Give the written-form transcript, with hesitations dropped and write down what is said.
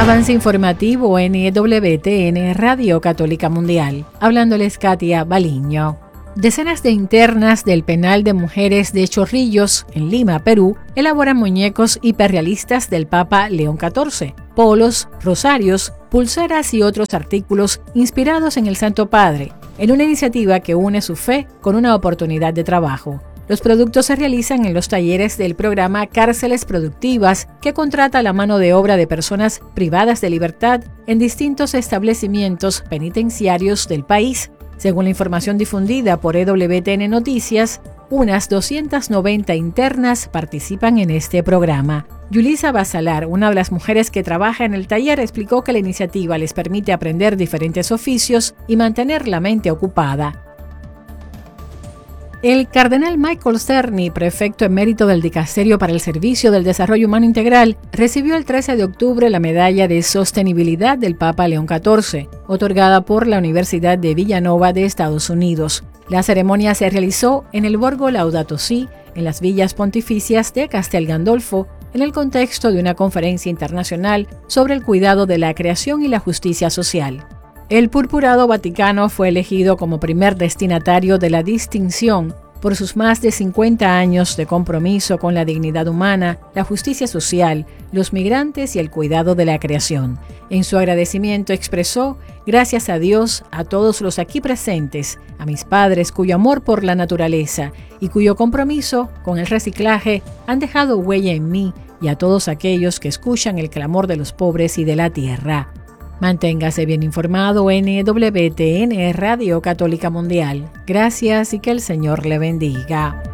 Avance informativo NWTN Radio Católica Mundial. Hablándoles Katia Baliño. Decenas de internas del penal de mujeres de Chorrillos, en Lima, Perú, elaboran muñecos hiperrealistas del Papa León XIV, polos, rosarios, pulseras y otros artículos inspirados en el Santo Padre, en una iniciativa que une su fe con una oportunidad de trabajo. Los productos se realizan en los talleres del programa Cárceles Productivas, que contrata la mano de obra de personas privadas de libertad en distintos establecimientos penitenciarios del país. Según la información difundida por EWTN Noticias, unas 290 internas participan en este programa. Yulisa Basalar, una de las mujeres que trabaja en el taller, explicó que la iniciativa les permite aprender diferentes oficios y mantener la mente ocupada. El cardenal Michael Cerny, prefecto emérito del Dicasterio para el Servicio del Desarrollo Humano Integral, recibió el 13 de octubre la Medalla de Sostenibilidad del Papa León XIV, otorgada por la Universidad de Villanova de Estados Unidos. La ceremonia se realizó en el Borgo Laudato Si, en las Villas Pontificias de Castel Gandolfo, en el contexto de una conferencia internacional sobre el cuidado de la creación y la justicia social. El Purpurado Vaticano fue elegido como primer destinatario de la distinción por sus más de 50 años de compromiso con la dignidad humana, la justicia social, los migrantes y el cuidado de la creación. En su agradecimiento expresó: gracias a Dios, a todos los aquí presentes, a mis padres cuyo amor por la naturaleza y cuyo compromiso con el reciclaje han dejado huella en mí, y a todos aquellos que escuchan el clamor de los pobres y de la tierra. Manténgase bien informado en EWTN Radio Católica Mundial. Gracias y que el Señor le bendiga.